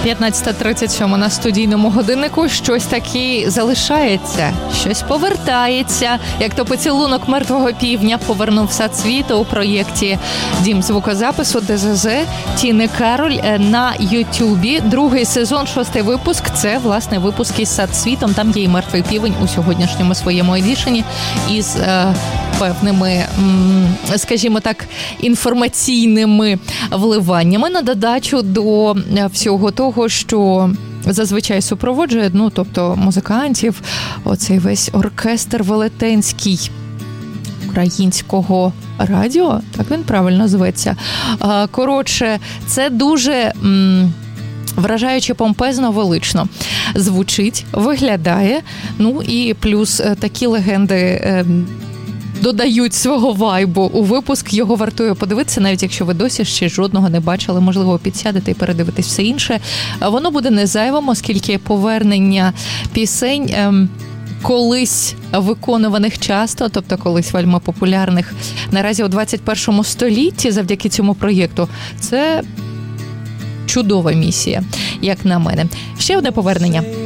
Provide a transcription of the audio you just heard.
15:37 на студійному годиннику. Щось таки залишається, щось повертається. Як то поцілунок мертвого півня повернув Сад світу у проєкті «Дім звукозапису» ДЗЗ Тіни Кароль на Ютубі. Другий сезон, 6-й випуск. Це, власне, випуск із Сад світом. Там є і мертвий півень у сьогоднішньому своєму едішені із певними, скажімо так, інформаційними вливаннями на додачу до всього того, що зазвичай супроводжує, тобто музикантів, оцей весь оркестр велетенський українського радіо, так він правильно зветься. Коротше, це дуже вражаюче, помпезно, велично звучить, виглядає, і плюс такі легенди додають свого вайбу у випуск. Його вартує подивитися, навіть якщо ви досі ще жодного не бачили. Можливо, підсядете і передивитесь все інше. Воно буде не зайвим, оскільки повернення пісень колись виконуваних часто, тобто колись вельми популярних наразі у 21 столітті завдяки цьому проєкту, це чудова місія, як на мене. Ще одне повернення.